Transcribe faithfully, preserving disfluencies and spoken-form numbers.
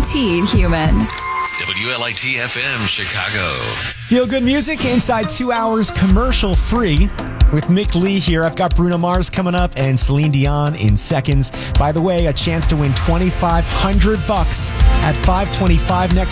guaranteed human. W L I T F M Chicago. Feel good music inside two hours commercial free. With Mick Lee here, I've got Bruno Mars coming up and Celine Dion in seconds. By the way, a chance to win twenty-five hundred bucks at five twenty-five next